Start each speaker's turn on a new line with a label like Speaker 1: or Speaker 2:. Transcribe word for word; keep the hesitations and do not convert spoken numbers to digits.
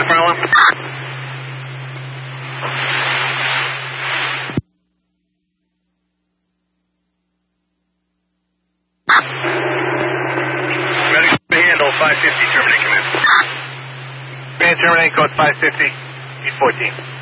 Speaker 1: The front one. Ready to handle five fifty, terminate command. Command terminate code five fifty, eight fourteen.